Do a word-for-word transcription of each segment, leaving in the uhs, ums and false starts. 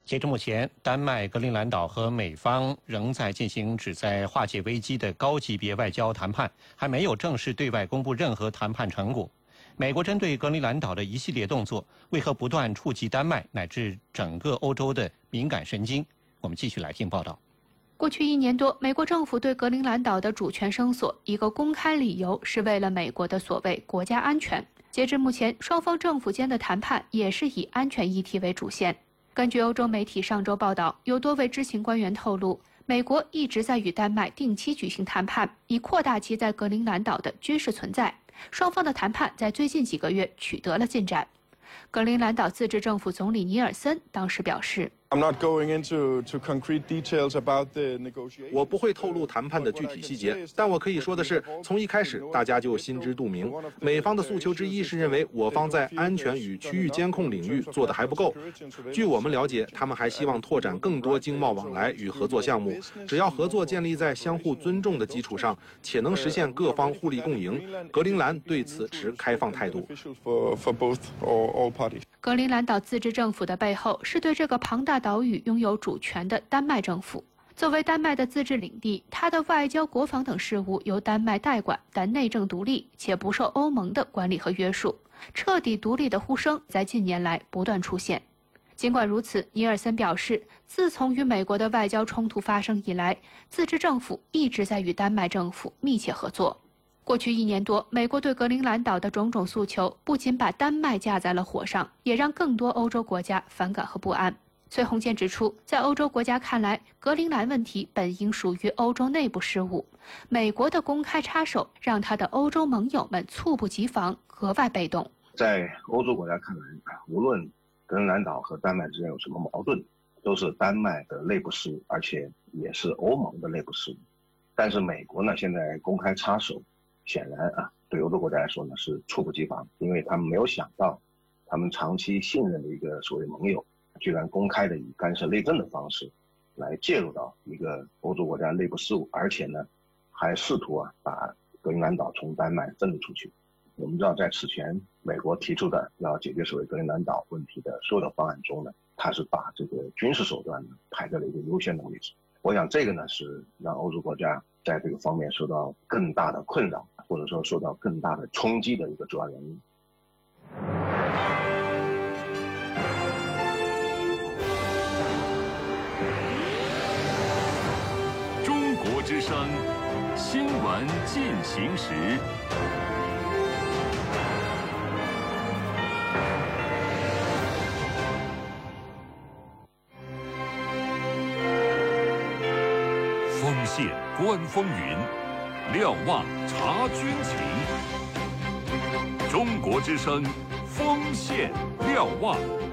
截至目前，丹麦、格陵兰岛和美方仍在进行旨在化解危机的高级别外交谈判，还没有正式对外公布任何谈判成果。美国针对格陵兰岛的一系列动作，为何不断触及丹麦乃至整个欧洲的敏感神经？我们继续来听报道。 过去一年多，美国政府对格陵兰岛的主权声索，一个公开理由是为了美国的所谓国家安全。截至目前，双方政府间的谈判也是以安全议题为主线。根据欧洲媒体上周报道，有多位知情官员透露，美国一直在与丹麦定期举行谈判，以扩大其在格陵兰岛的军事存在。双方的谈判在最近几个月取得了进展。格陵兰岛自治政府总理尼尔森当时表示， 我不会透露谈判的具体细节，但我可以说的是，从一开始大家就心知肚明，美方的诉求之一是认为我方在安全与区域监控领域做得还不够。据我们了解，他们还希望拓展更多经贸往来与合作项目，只要合作建立在相互尊重的基础上，且能实现各方互利共赢，格陵兰对此持开放态度。 格陵兰岛自治政府的背后是对这个庞大岛屿拥有主权的丹麦政府。作为丹麦的自治领地，它的外交、国防等事务由丹麦代管，但内政独立，且不受欧盟的管理和约束。彻底独立的呼声在近年来不断出现。尽管如此，尼尔森表示，自从与美国的外交冲突发生以来，自治政府一直在与丹麦政府密切合作。过去一年多，美国对格陵兰岛的种种诉求，不仅把丹麦架在了火上，也让更多欧洲国家反感和不安。崔洪建指出，在欧洲国家看来，格陵兰问题本应属于欧洲内部事务，美国的公开插手，让他的欧洲盟友们猝不及防，格外被动。 在欧洲国家看来，无论格陵兰岛和丹麦之间有什么矛盾，都是丹麦的内部事务，而且也是欧盟的内部事务。但是美国呢，现在公开插手，显然啊，对欧洲国家来说呢是猝不及防，因为他们没有想到，他们长期信任的一个所谓盟友，居然公开的以干涉内政的方式来介入到一个欧洲国家内部事务，而且呢，还试图啊把格陵兰岛从丹麦分离出去。我们知道，在此前美国提出的要解决所谓格陵兰岛问题的所有的方案中呢，它是把这个军事手段呢排在了一个优先的位置。我想这个呢是让欧洲国家在这个方面受到更大的困扰，或者说受到更大的冲击的一个主要原因。 中国之声新闻进行时。锋线观风云，瞭望察军情。中国之声锋线瞭望。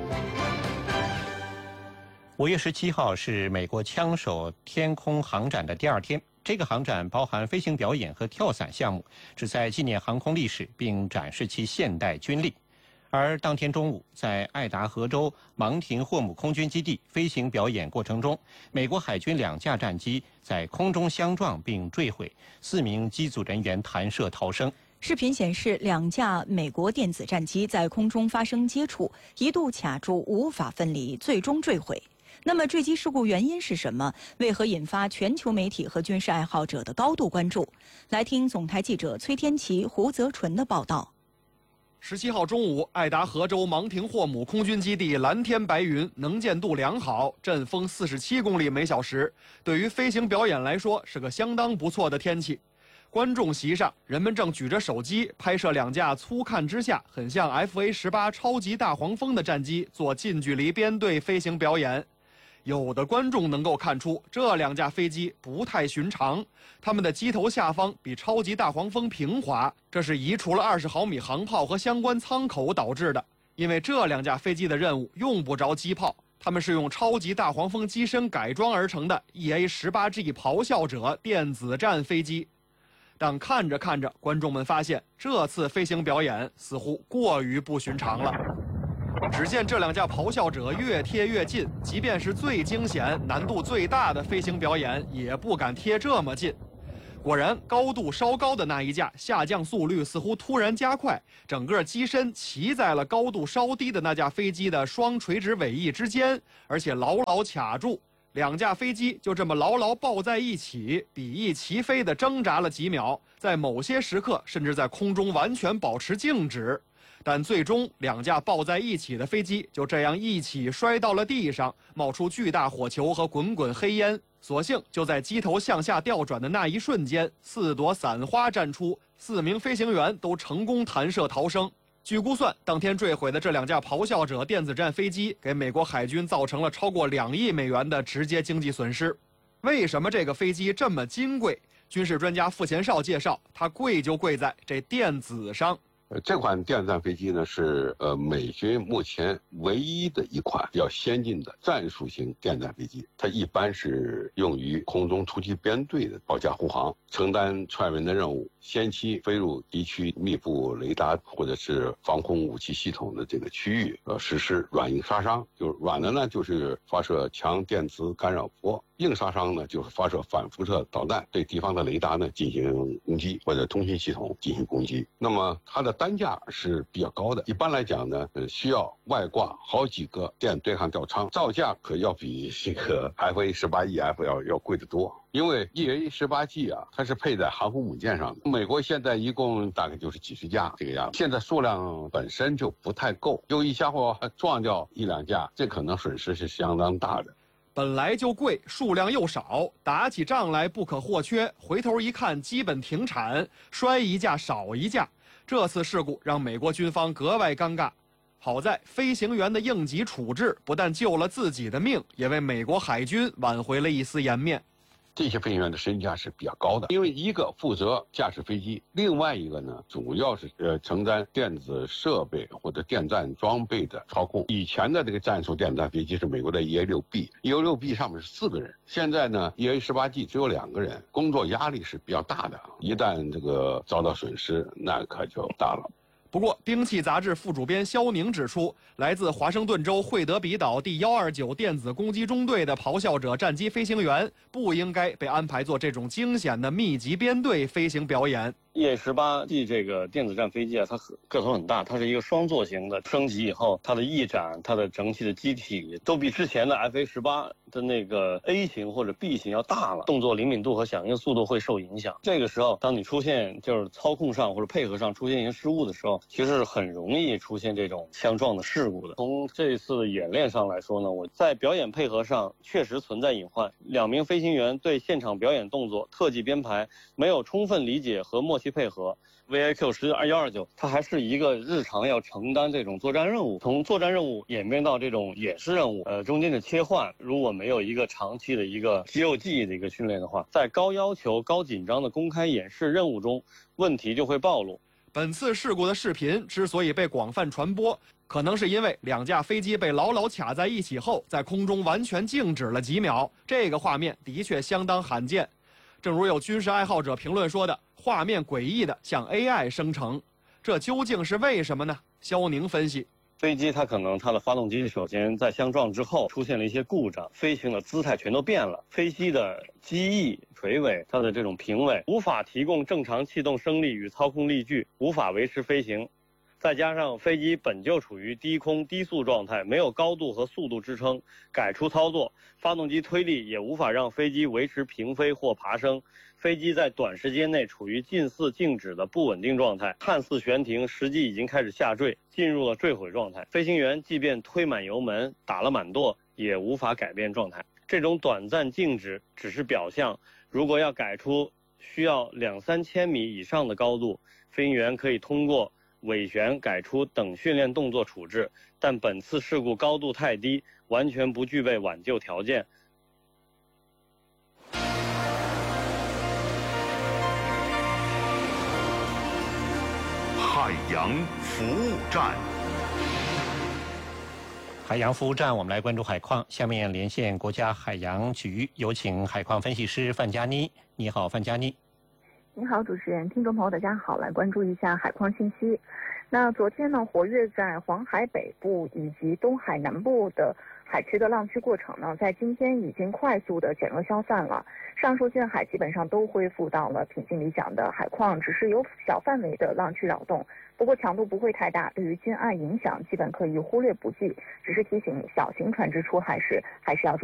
五月十七号是美国枪手天空航展的第二天。这个航展包含飞行表演和跳伞项目，旨在纪念航空历史并展示其现代军力。而当天中午，在爱达荷州芒廷霍姆空军基地飞行表演过程中，美国海军两架战机在空中相撞并坠毁，四名机组人员弹射逃生。 视频显示，两架美国电子战机在空中发生接触，一度卡住，无法分离，最终坠毁。那么坠机事故原因是什么？为何引发全球媒体和军事爱好者的高度关注？来听总台记者崔天琪、胡泽纯的报道。 十七号中午，爱达荷州芒廷霍姆空军基地蓝天白云，能见度良好，阵风四十七公里每小时。对于飞行表演来说，是个相当不错的天气。观众席上，人们正举着手机拍摄两架粗看之下很像 F A 十八 超级大黄蜂的战机做近距离编队飞行表演。有的观众能够看出，这两架飞机不太寻常，它们的机头下方比超级大黄蜂平滑，这是移除了二十毫米航炮和相关舱口导致的。因为这两架飞机的任务用不着机炮，它们是用超级大黄蜂机身改装而成的 E A 十八 G 咆哮者电子战飞机。但看着看着，观众们发现这次飞行表演似乎过于不寻常了。只见这两架咆哮者越贴越近，即便是最惊险、难度最大的飞行表演，也不敢贴这么近。 果然，高度稍高的那一架下降速率似乎突然加快，整个机身骑在了高度稍低的那架飞机的双垂直尾翼之间，而且牢牢卡住。两架飞机就这么牢牢抱在一起，比翼齐飞地挣扎了几秒，在某些时刻甚至在空中完全保持静止。但最终，两架抱在一起的飞机就这样一起摔到了地上，冒出巨大火球和滚滚黑烟。所幸就在机头向下调转的那一瞬间，四朵伞花绽出，四名飞行员都成功弹射逃生。据估算，当天坠毁的这两架咆哮者电子战飞机给美国海军造成了超过两亿美元的直接经济损失。为什么这个飞机这么金贵？军事专家傅前绍介绍，它贵就贵在这电子上。 呃，这款电子战飞机呢是呃美军目前唯一的一款比较先进的战术型电子战飞机。它一般是用于空中突击编队的保驾护航，承担串联的任务，先期飞入敌区密布雷达或者是防空武器系统的这个区域，呃，实施软硬杀伤。就是软的呢，就是发射强电磁干扰波。硬杀伤呢，就是发射反辐射导弹，对敌方的雷达呢进行攻击，或者通信系统进行攻击。那么它的单价是比较高的，一般来讲呢，呃，需要外挂好几个电对抗吊舱，造价可要比这个 F A 十八 E F 要要贵得多。因为 E A 十八 G 啊，它是配在航空母舰上的。美国现在一共大概就是几十架这个样子，现在数量本身就不太够，又一家伙撞掉一两架，这可能损失是相当大的。 本来就贵，数量又少，打起仗来不可或缺。回头一看，基本停产，摔一架少一架。这次事故让美国军方格外尴尬。好在飞行员的应急处置不但救了自己的命，也为美国海军挽回了一丝颜面。 这些飞行员的身价是比较高的，因为一个负责驾驶飞机，另外一个呢，主要是呃承担电子设备或者电战装备的操控。以前的这个战术电子战飞机是美国的 E A 六 B，E A 六 B 上面是四个人，现在呢 E A 十八 G 只有两个人，工作压力是比较大的，一旦这个遭到损失，那可就大了。 不过，兵器杂志副主编肖宁指出，来自华盛顿州惠德比岛第一二九电子攻击中队的咆哮者战机飞行员不应该被安排做这种惊险的密集编队飞行表演。 E A 十八 G 这个电子战飞机啊，它个头很大，它是一个双座型的，升级以后，它的翼展、它的整体的机体都比之前的 F A 十八 的那个 A 型或者 B 型要大了，动作灵敏度和响应速度会受影响。这个时候，当你出现就是操控上或者配合上出现一些失误的时候，其实是很容易出现这种相撞的事故的。从这一次的演练上来说呢，我在表演配合上确实存在隐患，两名飞行员对现场表演动作、特技编排没有充分理解和默契配合。V A Q 十二幺二九，它还是一个日常要承担这种作战任务，从作战任务演变到这种演示任务，呃，中间的切换，如果没有一个长期的一个肌肉记忆的一个训练的话，在高要求、高紧张的公开演示任务中，问题就会暴露。 本次事故的视频之所以被广泛传播，可能是因为两架飞机被牢牢卡在一起后，在空中完全静止了几秒，这个画面的确相当罕见。正如有军事爱好者评论说的，画面诡异的像 A I 生成，这究竟是为什么呢？肖宁分析， 飞机它可能它的发动机首先在相撞之后出现了一些故障，飞行的姿态全都变了，飞机的机翼、垂尾、它的这种平尾无法提供正常气动升力与操控力矩，无法维持飞行。再加上飞机本就处于低空低速状态，没有高度和速度支撑，改出操作，发动机推力也无法让飞机维持平飞或爬升，飞机在短时间内处于近似静止的不稳定状态，看似悬停，实际已经开始下坠，进入了坠毁状态。飞行员即便推满油门，打了满舵，也无法改变状态。这种短暂静止只是表象，如果要改出需要两三千米以上的高度，飞行员可以通过尾旋改出等训练动作处置，但本次事故高度太低，完全不具备挽救条件。 海洋服务站， 海洋服务站，我们来关注海况。下面连线国家海洋局，有请海况分析师范佳妮。你好，范佳妮。 你好，主持人，听众朋友，大家好，来关注一下海况信息。那昨天呢，活跃在黄海北部以及东海南部的海区的浪区过程呢，在今天已经快速的减弱消散了。上述近海基本上都恢复到了平静理想的海况，只是有小范围的浪区扰动，不过强度不会太大，对于近岸影响基本可以忽略不计。只是提醒小型船只出海时，还是要注意